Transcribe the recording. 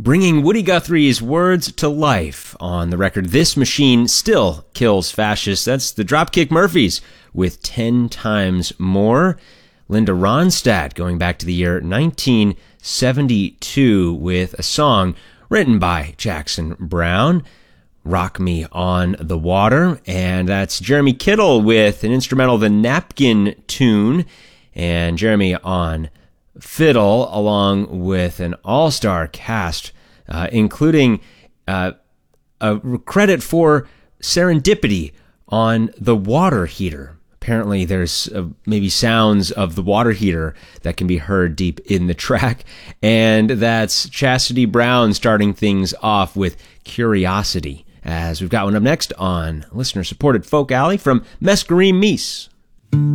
bringing Woody Guthrie's words to life on the record This Machine Still Kills Fascists. That's the Dropkick Murphys with 10 Times More. Linda Ronstadt going back to the year 1972 with a song written by Jackson Browne, Rock Me on the Water. And that's Jeremy Kittle with an instrumental, The Napkin Tune, and Jeremy on fiddle, along with an all-star cast, including a credit for Serendipity on the water heater. Apparently there's maybe sounds of the water heater that can be heard deep in the track. And that's Chastity Brown starting things off with Curiosity, as we've got one up next on listener-supported Folk Alley from Mescaline Meese.